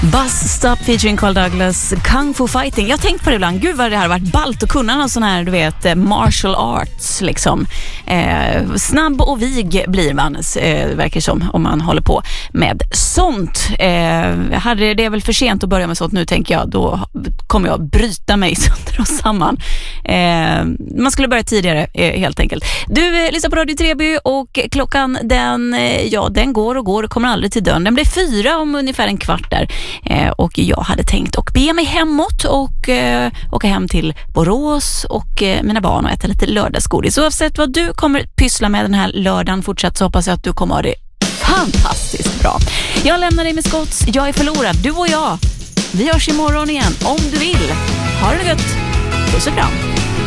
Bus Stop featuring Carl Douglas, Kung Fu Fighting. Jag har tänkt på det ibland. Gud vad det här har varit ballt att kunna någon sån här, du vet, martial arts liksom. Snabb och vig blir man, verkar som, om man håller på med sånt. Hade det är väl för sent att börja med sånt nu, tänker jag. Då kommer jag bryta mig sönder och samman. Man skulle börja tidigare, helt enkelt. Du lyssnar på Radio Treby och klockan den går och går och kommer aldrig till dörren. Den blir 4 om ungefär en kvart där. Och jag hade tänkt att bege mig hemåt och åka hem till Borås och mina barn och äta lite lördagsgodis. Så oavsett vad du kommer pyssla med den här lördagen fortsatt, så hoppas jag att du kommer ha det fantastiskt bra. Jag lämnar dig med Scotts. Jag är förlorad. Du och jag. Vi hörs imorgon igen om du vill. Ha det gött. Puss och kram.